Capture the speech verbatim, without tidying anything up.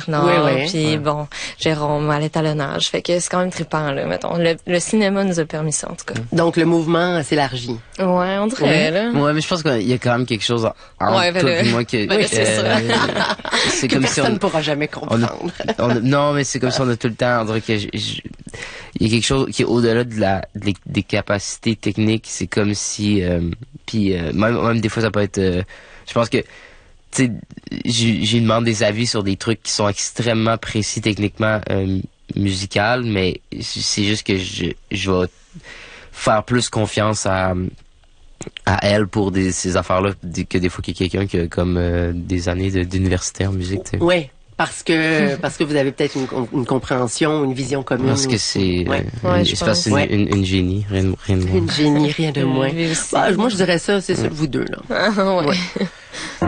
Bernard, oui, oui. puis Ouais. bon, Jérôme à l'étalonnage. Fait que c'est quand même trippant, là, mettons. Le, le cinéma nous a permis ça, en tout cas. Donc, le mouvement s'élargit. Ouais, on dirait, Ouais. là. Ouais, mais je pense qu'il y a quand même quelque chose en- entre Ouais, ben toi le- et moi que... ben le- c'est euh, c'est Que comme si personne on... ne pourra jamais on comprendre. a- on a- non, mais c'est comme si on a tout le temps, on dirait que je- je- il y a quelque chose qui est au-delà de la des, des capacités techniques. C'est comme si, euh, puis euh, même, même des fois ça peut être, euh, je pense que, tu sais, j'ai j'ai demandé des avis sur des trucs qui sont extrêmement précis techniquement euh, musical, mais c'est juste que je je vais faire plus confiance à à elle pour des, ces affaires-là que des fois qu'il y a quelqu'un qui a comme euh, des années de- d'université en musique, tu sais. Oui, parce que parce que vous avez peut-être une, une compréhension, une vision commune. Parce que c'est Ouais. euh, Ouais, une, je c'est parce que c'est pense. une, une, une génie, rien, de- rien de moins. Une génie, rien de moins. Lui aussi. Bah, moi, je dirais ça, c'est ça, vous deux, là. Ah, ouais. Ouais.